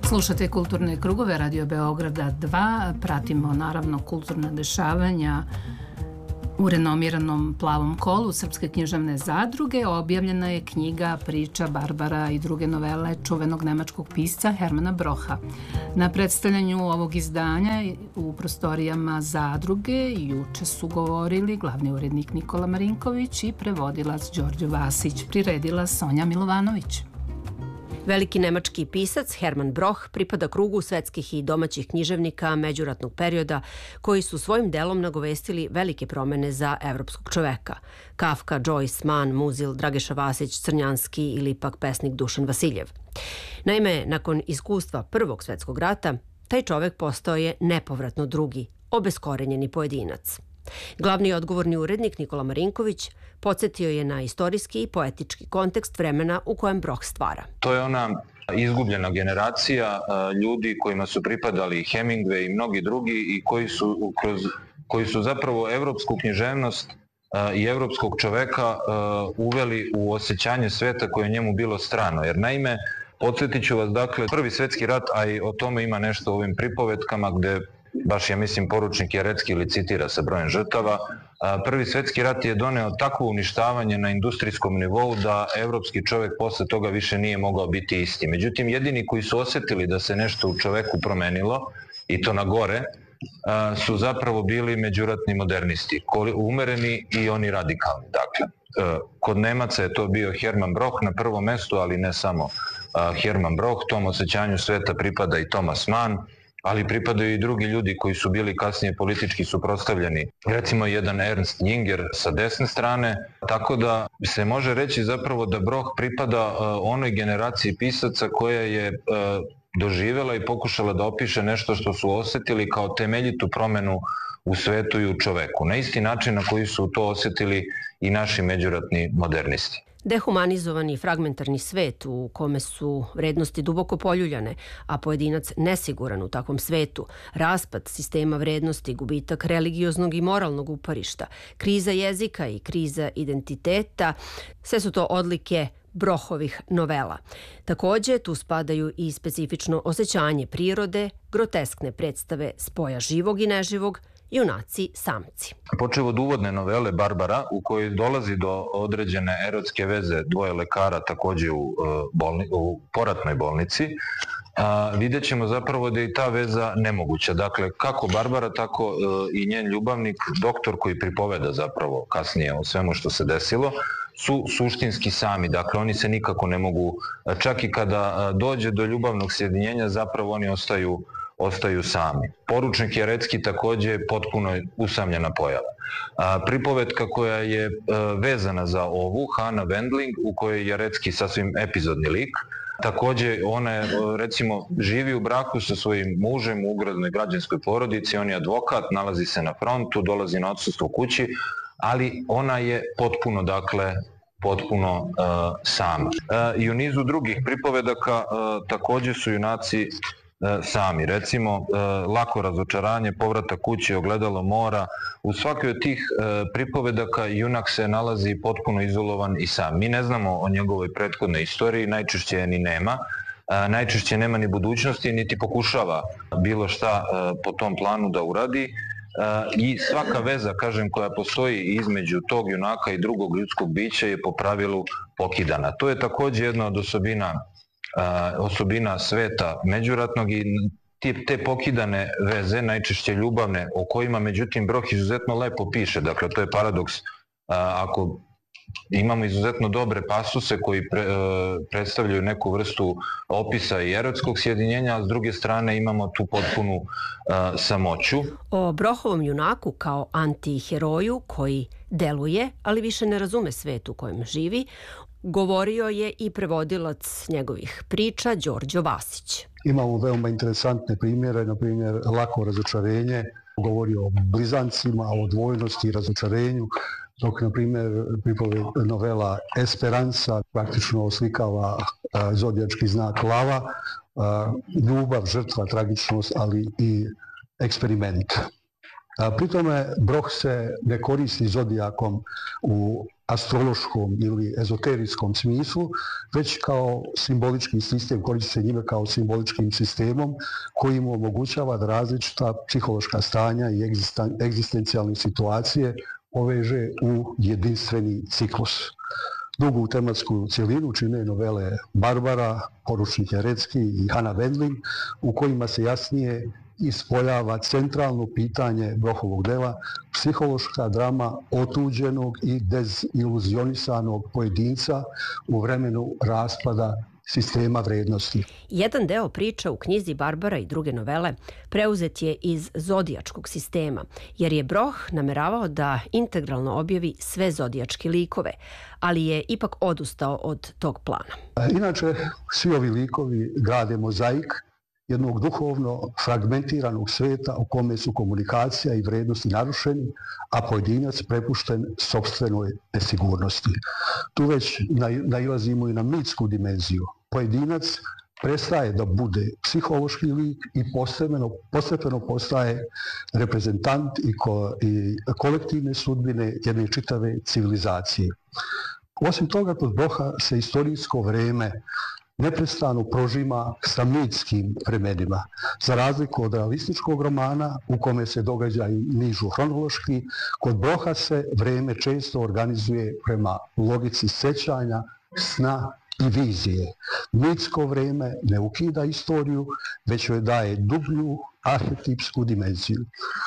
Slušate Kulturne krugove Radio Beograda 2. Pratimo naravno kulturna dešavanja u renomiranom Plavom kolu Srpske književne zadruge. Objavljena je knjiga Priča Barbara i druge novele čuvenog nemačkog pisca Hermana Brocha. Na predstavljanju ovog izdanja u prostorijama zadruge juče su govorili glavni urednik Nikola Marinković i prevodilac Đorđe Vasić, priredila Sonja Milovanović. Veliki nemački pisac Herman Broch pripada krugu svetskih i domaćih književnika međuratnog perioda koji su svojim delom nagovestili velike promene za evropskog čoveka. Kafka, Joyce, Mann, Muzil, Drageša Vasić, Crnjanski ili pak pesnik Dušan Vasiljev. Naime, nakon iskustva Prvog svetskog rata, taj čovek postao je nepovratno drugi, obeskorenjeni pojedinac. Glavni odgovorni urednik Nikola Marinković podsjetio je na istorijski i poetički kontekst vremena u kojem Broch stvara. To je ona izgubljena generacija ljudi kojima su pripadali Hemingway i mnogi drugi i koji su zapravo evropsku književnost i evropskog čoveka uveli u osjećanje sveta koje je njemu bilo strano. Jer naime, podsjetit ću vas, dakle, Prvi svetski rat, a i o tome ima nešto u ovim pripovetkama gde baš, ja mislim, poručnik Jarecki licitira sa brojem žrtava. Prvi svetski rat je doneo takvo uništavanje na industrijskom nivou da evropski čovek posle toga više nije mogao biti isti. Međutim, jedini koji su osjetili da se nešto u čoveku promenilo, i to na gore, su zapravo bili međuratni modernisti, umereni i oni radikalni. Dakle, kod Nemaca je to bio Herman Broch na prvom mestu, ali ne samo Herman Broch, tom osjećanju sveta pripada i Thomas Mann, ali pripadaju i drugi ljudi koji su bili kasnije politički suprotstavljeni. Recimo jedan Ernst Jünger sa desne strane, tako da se može reći zapravo da Broch pripada onoj generaciji pisaca koja je doživjela i pokušala da opiše nešto što su osjetili kao temeljitu promenu u svetu i u čoveku. Na isti način na koji su to osjetili i naši međuratni modernisti. Dehumanizovani fragmentarni svet u kome su vrednosti duboko poljuljane, a pojedinac nesiguran u takvom svetu, raspad sistema vrednosti, gubitak religioznog i moralnog uporišta, kriza jezika i kriza identiteta, sve su to odlike Brochovih novela. Takođe, tu spadaju i specifično osjećanje prirode, groteskne predstave spoja živog i neživog, junaci samci. Počev od uvodne novele Barbara, u kojoj dolazi do određene erotske veze dvoje lekara takođe u poratnoj bolnici, vidjet ćemo zapravo da je i ta veza nemoguća. Dakle, kako Barbara, tako i njen ljubavnik, doktor koji pripoveda zapravo kasnije o svemu što se desilo, su suštinski sami. Dakle, oni se nikako ne mogu, čak i kada dođe do ljubavnog sjedinjenja, zapravo oni ostaju sami. Poručnik Jarecki takođe je potpuno usamljena pojava. Pripovetka koja je vezana za ovu, Hana Wendling, u kojoj je Jarecki sasvim epizodni lik, takođe ona je, recimo, živi u braku sa svojim mužem u ugradnoj građanskoj porodici, on je advokat, nalazi se na frontu, dolazi na odsustvo kući, ali ona je potpuno sama. I u nizu drugih pripovedaka takođe su junaci sami. Recimo, Lako razočaranje, Povratak kući, Ogledalo mora. U svakoj od tih pripovedaka junak se nalazi potpuno izolovan i sam. Mi ne znamo o njegovoj prethodnoj istoriji, najčešće je ni nema. Najčešće nema ni budućnosti, niti pokušava bilo šta po tom planu da uradi. I svaka veza, kažem, koja postoji između tog junaka i drugog ljudskog bića je po pravilu pokidana. To je takođe jedna od osobina sveta međuratnog i te pokidane veze, najčešće ljubavne, o kojima međutim Broch izuzetno lepo piše. Dakle, to je paradoks. Ako imamo izuzetno dobre pasuse koji predstavljaju neku vrstu opisa i erotskog sjedinjenja, a s druge strane imamo tu potpunu samoću. O Brochovom junaku kao antiheroju koji deluje, ali više ne razume svet u kojem živi, govorio je i prevodilac njegovih priča Đorđe Vasić. Imamo veoma interesantne primjere, na primjer Lako razočarenje, govori o blizancima, o dvojnosti i razočarenju, dok, na primjer, novela Esperanza praktično oslikava zodijački znak lava, ljubav, žrtva, tragičnost, ali i eksperiment. Pri tome Broch se ne koristi zodijakom u astrološkom ili ezoterijskom smislu, već kao simbolički sistem, koristi se njime kao simboličkim sistemom koji mu omogućava da različita psihološka stanja i egzistencijalne situacije poveže u jedinstveni ciklus. Drugu tematsku cjelinu čine novele Barbara, Poručnik Jarecki i Hannah Wendling, u kojima se jasnije ispoljava centralno pitanje Brohovog dela, psihološka drama otuđenog i deziluzionisanog pojedinca u vremenu raspada sistema vrednosti. Jedan deo priča u knjizi Barbara i druge novele preuzet je iz zodijačkog sistema, jer je Broh nameravao da integralno objavi sve zodijačke likove, ali je ipak odustao od tog plana. Inače, svi ovi likovi grade mozaik jednog duhovno fragmentiranog sveta u kome su komunikacija i vrednosti narušeni, a pojedinac prepušten sopstvenoj nesigurnosti. Tu već nailazimo i na mitsku dimenziju. Pojedinac prestaje da bude psihološki lik i postepeno postaje reprezentant i kolektivne sudbine jedne čitave civilizacije. Osim toga, kod Broha se istorijsko vreme neprestano prožima sa mitskim vremenima. Za razliku od realističkog romana u kome se događaji nižu hronološki, kod Broha se vreme često organizuje prema logici sećanja, sna i vizije. Mitsko vreme ne ukida istoriju, već joj daje dublju arhetipsku dimenziju.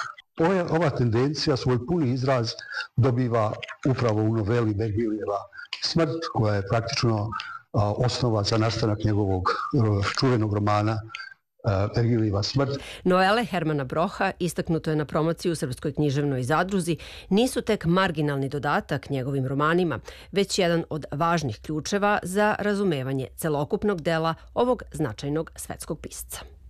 Ova tendencija svoj puni izraz dobiva upravo u noveli Vergilijeva Smrt, koja je praktično osnova za nastanak njegovog čuvenog romana Vergilijeva Smrt. Novele Hermana Broha, istaknuto je na promociji u Srpskoj književnoj zadruzi, nisu tek marginalni dodatak njegovim romanima, već jedan od važnih ključeva za razumevanje celokupnog dela ovog značajnog svetskog pisca.